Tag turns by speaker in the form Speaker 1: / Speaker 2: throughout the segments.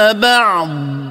Speaker 1: بعض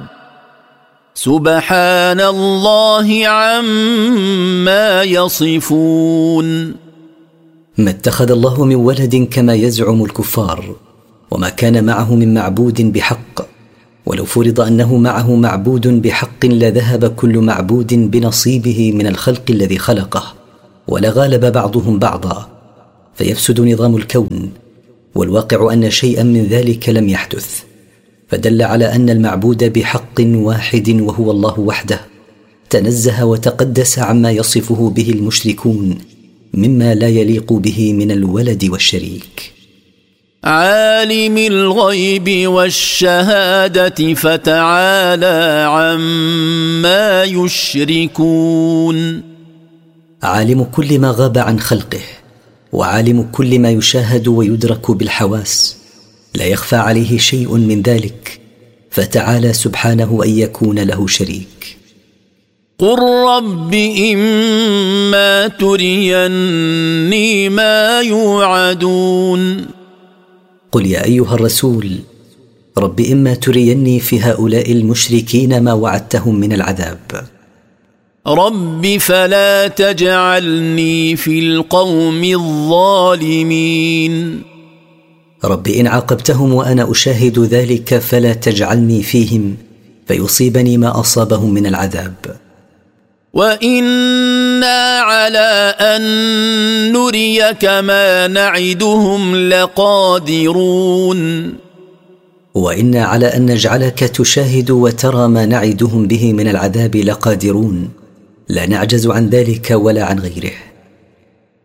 Speaker 1: سبحان الله عما يصفون.
Speaker 2: ما اتخذ الله من ولد كما يزعم الكفار، وما كان معه من معبود بحق، ولو فرض أنه معه معبود بحق لذهب كل معبود بنصيبه من الخلق الذي خلقه، ولغالب بعضهم بعضا، فيفسد نظام الكون. والواقع أن شيئا من ذلك لم يحدث، فدل على أن المعبود بحق واحد وهو الله وحده تنزه وتقدس عما يصفه به المشركون مما لا يليق به من الولد والشريك.
Speaker 1: عالم الغيب والشهادة فتعالى عما يشركون.
Speaker 2: عالم كل ما غاب عن خلقه، وعالم كل ما يشاهد ويدرك بالحواس، لا يخفى عليه شيء من ذلك، فتعالى سبحانه أن يكون له شريك.
Speaker 1: قل رب إما تريني ما يوعدون.
Speaker 2: قل يا أيها الرسول، رب إما تريني في هؤلاء المشركين ما وعدتهم من العذاب.
Speaker 1: رب فلا تجعلني في القوم الظالمين.
Speaker 2: رب إن عاقبتهم وأنا أشاهد ذلك فلا تجعلني فيهم فيصيبني ما أصابهم من العذاب.
Speaker 1: وإنا على أن نريك ما نعدهم لقادرون.
Speaker 2: وإنا على أن نجعلك تشاهد وترى ما نعدهم به من العذاب لقادرون، لا نعجز عن ذلك ولا عن غيره.